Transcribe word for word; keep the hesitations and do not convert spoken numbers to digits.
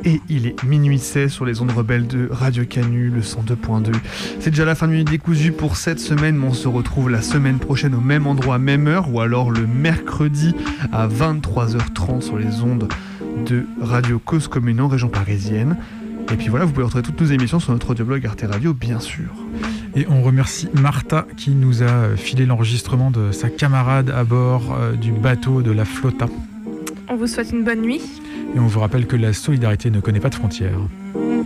et il est minuit seize sur les ondes rebelles de Radio Canu, le cent deux point deux. C'est déjà la fin de Minute Décousue pour cette semaine, mais on se retrouve la semaine prochaine au même endroit, même heure, ou alors le mercredi à vingt-trois heures trente sur les ondes de Radio Cause Commune en région parisienne. Et puis voilà, vous pouvez retrouver toutes nos émissions sur notre audioblog Arte Radio, bien sûr. Et on remercie Martha qui nous a filé l'enregistrement de sa camarade à bord du bateau de la Flotta. On vous souhaite une bonne nuit. Et on vous rappelle que la solidarité ne connaît pas de frontières.